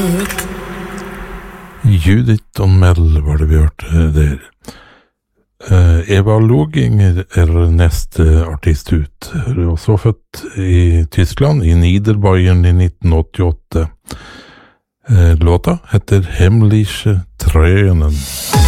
Judith og Mel var det vi hørte der. Eva Loging neste artist ut. Hun var så født i Tyskland, i Niederbayern i 1988. Låta heter Hemliche Tränen.